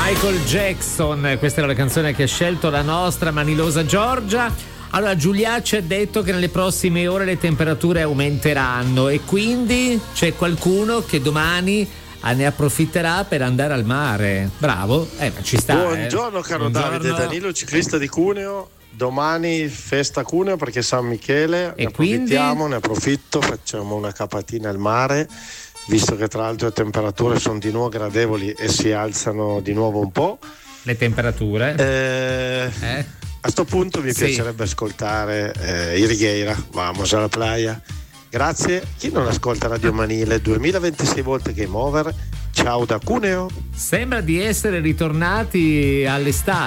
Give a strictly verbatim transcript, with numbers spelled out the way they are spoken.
Michael Jackson, questa era la canzone che ha scelto la nostra manilosa Giorgia. Allora, Giulia ci ha detto che nelle prossime ore le temperature aumenteranno e quindi c'è qualcuno che domani ne approfitterà per andare al mare. Bravo, eh, ma ci sta. Buongiorno, eh. caro Buongiorno. Davide, Danilo, ciclista di Cuneo. Domani festa a Cuneo perché è San Michele, E ne quindi? approfittiamo, ne approfitto, facciamo una capatina al mare, visto che tra l'altro le temperature sono di nuovo gradevoli e si alzano di nuovo un po'. Le temperature? Eh, Eh? A sto punto mi Sì. piacerebbe ascoltare eh, Irigheira, vamos alla playa. Grazie. Chi non ascolta Radio Manile, duemilaventisei volte game over. Ciao da Cuneo. Sembra di essere ritornati all'estate.